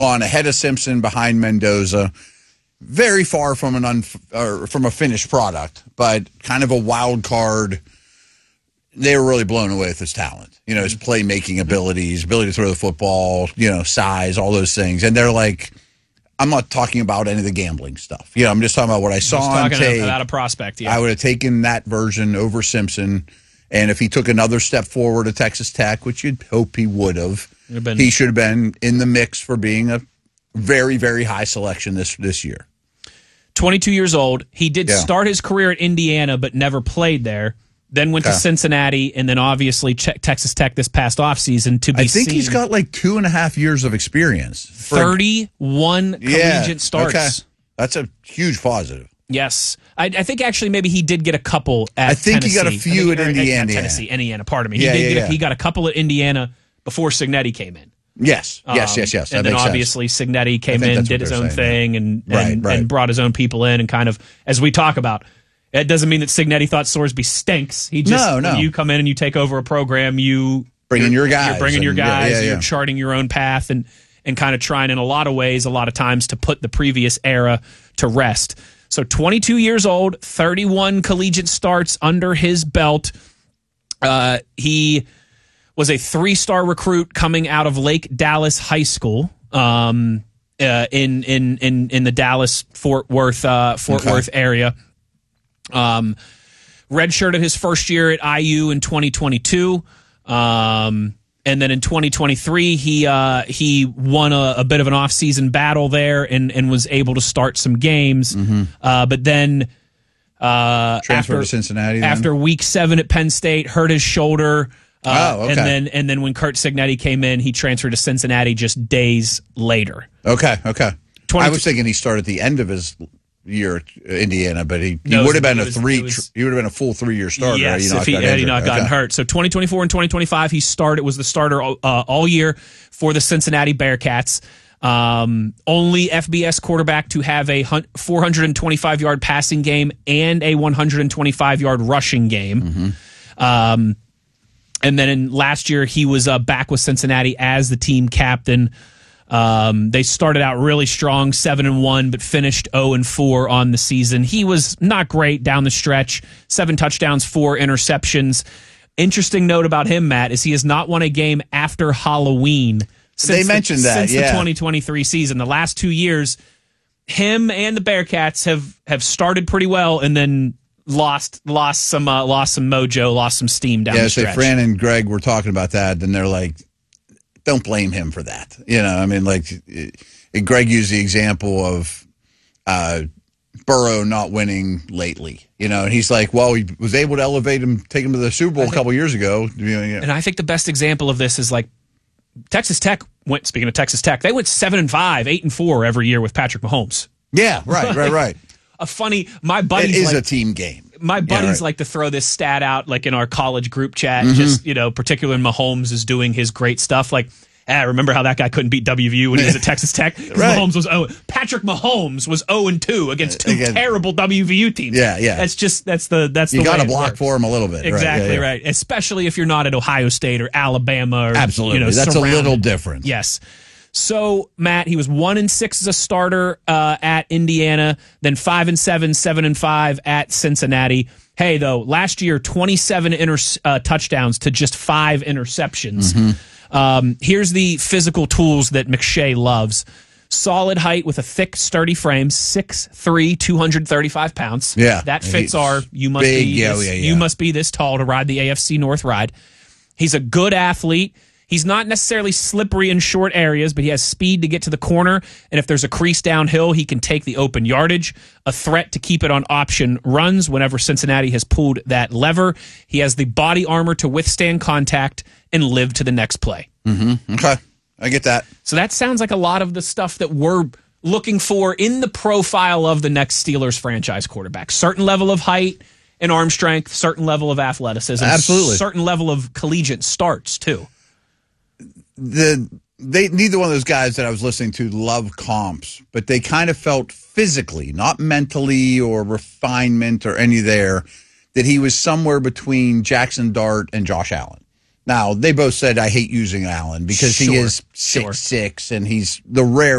on ahead of Simpson, behind Mendoza. Very far from from a finished product, but kind of a wild card. They were really blown away with his talent. His playmaking abilities, ability to throw the football, size, all those things. And they're like, I'm not talking about any of the gambling stuff. I'm just talking about what I saw on tape. About a prospect, yeah. I would have taken that version over Simpson. And if he took another step forward at Texas Tech, which you'd hope he would have, he should have been in the mix for being a very, very high selection this year. 22 years old. He did start his career at Indiana, but never played there. Then went to Cincinnati, and then obviously Texas Tech this past offseason to be I think he's got like 2.5 years of experience. 31 collegiate starts. Okay. That's a huge positive. Yes. I think actually maybe he did get a couple at Tennessee. I think he got a few at Indiana. Pardon me. He got a couple at Indiana before Signetti came in. Yes. And then obviously Signetti came in, did his own thing, and brought his own people in, and kind of, as we talk about, it doesn't mean that Signetti thought Sorsby stinks. He just, when you come in and you take over a program, you bring in your guys. You're bringing your guys. You're charting your own path and kind of trying in a lot of ways, a lot of times, to put the previous era to rest. So 22 years old, 31 collegiate starts under his belt. He was a 3-star recruit coming out of Lake Dallas High School in the Dallas Fort Worth area. Redshirted his first year at IU in 2022. And then in 2023, he won a bit of an off-season battle there and was able to start some games. But then transferred to Cincinnati. After week 7 at Penn State, hurt his shoulder. Okay. And then when Curt Signetti came in, he transferred to Cincinnati just days later. Okay. I was thinking he started at the end of his year at Indiana, but he would have been a full 3-year starter. Yes, if he had not gotten hurt. So 2024 and 2025, he was the starter all year for the Cincinnati Bearcats. Only FBS quarterback to have a 425-yard passing game and a 125-yard rushing game. And then in last year, he was back with Cincinnati as the team captain. They started out really strong, 7-1, but finished 0-4 on the season. He was not great down the stretch. 7 touchdowns, 4 interceptions. Interesting note about him, Matt, is he has not won a game after Halloween since the 2023 season. The last 2 years, him and the Bearcats have started pretty well and then lost some mojo, lost some steam down the stretch. So Fran and Greg were talking about that, and they're like, don't blame him for that. Greg used the example of Burrow not winning lately, and he's like, well, he was able to elevate him, take him to the Super Bowl a couple years ago. And I think the best example of this is like Texas Tech speaking of Texas Tech, they went 7-5, 8-4 every year with Patrick Mahomes. Yeah, right. My buddies, it is a team game. My buddies like to throw this stat out, like in our college group chat, just, particularly when Mahomes is doing his great stuff. Like, remember how that guy couldn't beat WVU when he was at Texas Tech? Right. Patrick Mahomes was 0-2 against two terrible WVU teams. Yeah. That's the you got to block for him a little bit. Exactly right. Especially if you're not at Ohio State or Alabama. Or, absolutely. That's surrounded. A little different. Yes. So, Matt, he was 1-6 as a starter at Indiana, then 5-7, 7-5 at Cincinnati. Hey, though, last year, 27 touchdowns to just 5 interceptions. Here's the physical tools that McShay loves. Solid height with a thick, sturdy frame, 6'3", 235 pounds. Yeah. That fits you must be this tall to ride the AFC North ride. He's a good athlete. He's not necessarily slippery in short areas, but he has speed to get to the corner. And if there's a crease downhill, he can take the open yardage. A threat to keep it on option runs whenever Cincinnati has pulled that lever. He has the body armor to withstand contact and live to the next play. Okay. I get that. So that sounds like a lot of the stuff that we're looking for in the profile of the next Steelers franchise quarterback. Certain level of height and arm strength, certain level of athleticism. Absolutely. Certain level of collegiate starts, too. Neither one of those guys that I was listening to love comps, but they kind of felt physically, not mentally or refinement or any there, that he was somewhere between Jackson Dart and Josh Allen. Now, they both said, I hate using Allen because he is 6'6", and he's the rare